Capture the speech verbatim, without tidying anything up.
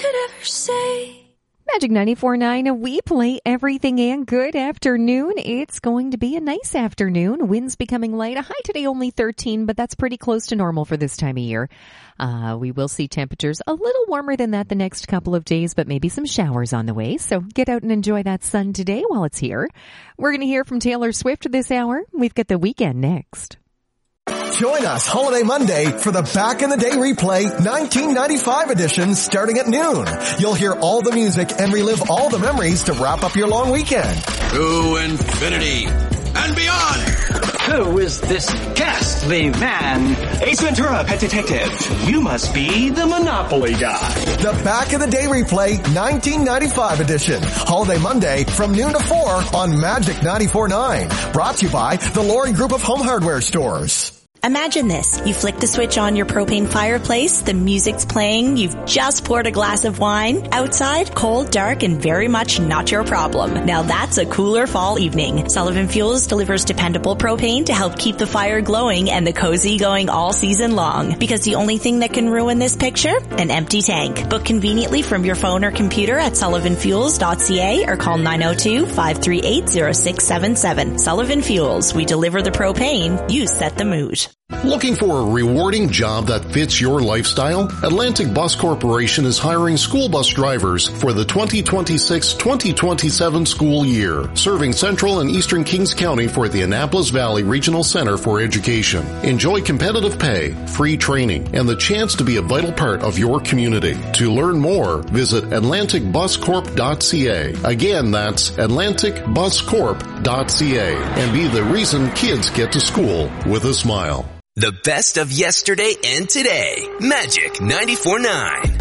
could ever say. Magic ninety-four point nine, we play everything, and good afternoon. It's going to be a nice afternoon. Winds becoming light. A high today only thirteen, but that's pretty close to normal for this time of year. Uh, we will see temperatures a little warmer than that the next couple of days, but maybe some showers on the way. So get out and enjoy that sun today while it's here. We're going to hear from Taylor Swift this hour. We've got the weekend next. Join us Holiday Monday for the Back in the Day Replay nineteen ninety-five edition starting at noon. You'll hear all the music and relive all the memories to wrap up your long weekend. To infinity and beyond. Who is this ghastly man? Ace Ventura, Pet Detective. You must be the Monopoly guy. The Back in the Day Replay nineteen ninety-five edition. Holiday Monday from noon to four on Magic ninety-four point nine. Brought to you by the Lori Group of Home Hardware Stores. Imagine this. You flick the switch on your propane fireplace, the music's playing, you've just poured a glass of wine. Outside, cold, dark, and very much not your problem. Now that's a cooler fall evening. Sullivan Fuels delivers dependable propane to help keep the fire glowing and the cozy going all season long. Because the only thing that can ruin this picture? An empty tank. Book conveniently from your phone or computer at sullivan fuels dot c a or call nine oh two, five three eight, oh six seven seven. Sullivan Fuels. We deliver the propane. You set the mood. Looking for a rewarding job that fits your lifestyle? Atlantic Bus Corporation is hiring school bus drivers for the twenty twenty-six twenty twenty-seven school year, serving Central and Eastern Kings County for the Annapolis Valley Regional Center for Education. Enjoy competitive pay, free training, and the chance to be a vital part of your community. To learn more, visit atlantic bus corp dot c a. Again, that's atlantic bus corp dot c a, and be the reason kids get to school with a smile. The best of yesterday and today. Magic ninety-four point nine.